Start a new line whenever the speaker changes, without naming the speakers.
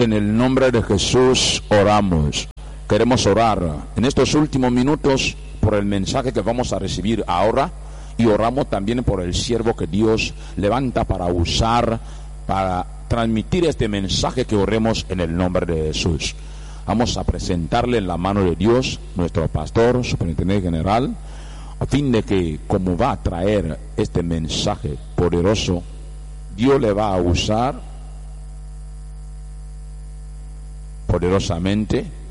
En el nombre de Jesús oramos. Queremos orar en estos últimos minutos por el mensaje que vamos a recibir ahora, y oramos también por el siervo que Dios levanta para usar, para transmitir este mensaje, que oremos en el nombre de Jesús. Vamos a presentarle en la mano de Dios nuestro pastor, superintendente general, a fin de que, como va a traer este mensaje poderoso, Dios le va a usar poderosamente